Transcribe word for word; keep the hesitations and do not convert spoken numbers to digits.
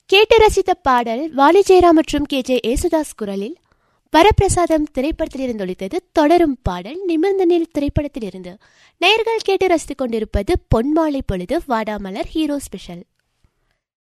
கேட்டு ரசித்த பாடல் வாலி ஜெயராம் மற்றும் கே ஜே ஏசுதாஸ் குரலில் வரப்பிரசாதம் திரைப்படத்திலிருந்து ஒலித்தது. தொடரும் பாடல் நிமிர்ந்தனில் திரைப்படத்திலிருந்து. நேயர்கள் கேட்டு ரசித்துக் கொண்டிருப்பது பொன்மாலை பொழுது வாடாமலர் ஹீரோ ஸ்பெஷல்.